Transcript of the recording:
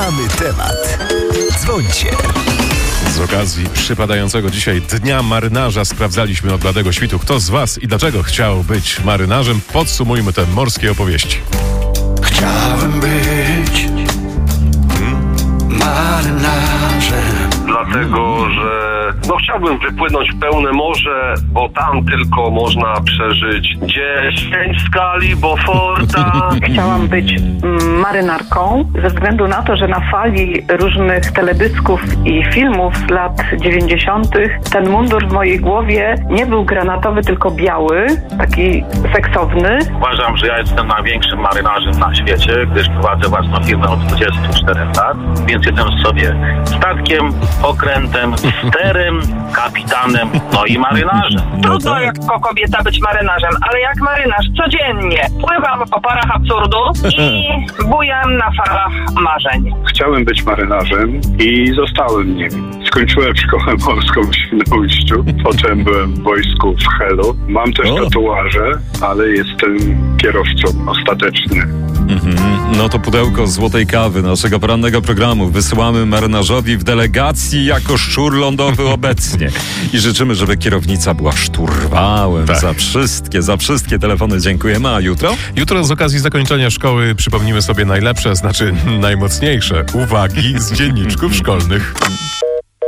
Mamy temat. Dzwońcie. Z okazji przypadającego dzisiaj Dnia Marynarza sprawdzaliśmy od bladego świtu, kto z was i dlaczego chciał być marynarzem. Podsumujmy te morskie opowieści. Chciałem być marynarzem. Dlatego, że chciałbym wypłynąć w pełne morze, bo tam tylko można przeżyć 10 skali Beauforta. Chciałam być marynarką ze względu na to, że na fali różnych teledysków i filmów z lat 90. ten mundur w mojej głowie nie był granatowy, tylko biały, taki seksowny. Uważam, że ja jestem największym marynarzem na świecie, gdyż prowadzę własną firmę od 24 lat, więc jestem sobie statkiem, okrętem, sterem, kapitanem, no i marynarzem. Trudno jako kobieta być marynarzem, ale jak marynarz codziennie pływam po parach absurdu i bujam na falach marzeń. Chciałem być marynarzem i zostałem nim. Skończyłem szkołę morską w Świnoujściu, potem byłem w wojsku w Helu. Mam też tatuaże, ale jestem kierowcą ostateczny. No to pudełko złotej kawy naszego porannego programu wysyłamy marynarzowi w delegacji jako szczur lądowy obecnie. I życzymy, żeby kierownica była szturwałem. Tak. Za wszystkie telefony dziękujemy. A jutro? Jutro z okazji zakończenia szkoły przypomnimy sobie najlepsze, znaczy najmocniejsze uwagi z dzienniczków szkolnych.